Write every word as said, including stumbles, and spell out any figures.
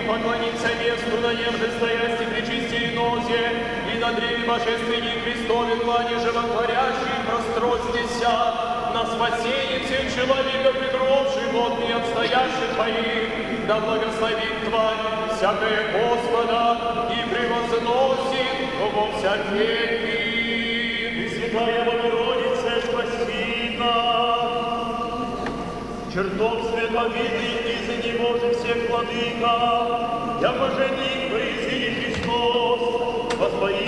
поклонимся месту наемже стоясти причисти и нозе, и на древе божественней Христове клане животворящей простростися, на спасение всех человеков и дров животных обстоящих твоих, да благословит Тварь всякое Господа и превозносит во вся веки. Пресвятая Богородица, спаси нас! Чертог световидный и за него же всех владыка, я боженик, Боязыни Христос, во твои